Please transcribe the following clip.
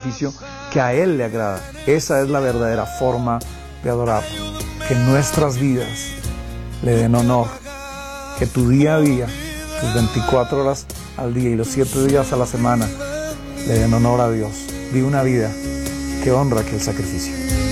sacrificio que a Él le agrada. Esa es la verdadera forma de adorar. Que nuestras vidas le den honor. Que tu día a día, tus 24 horas al día y los 7 días a la semana le den honor a Dios. Vive una vida que honra aquel sacrificio.